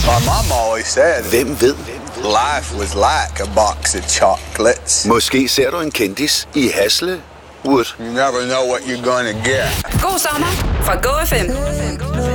My mom always said, Hvem ved? life was like a box of chocolates. Måske ser du en kendis i Hasle. You never know what you're gonna get. God sommer fra Go FM.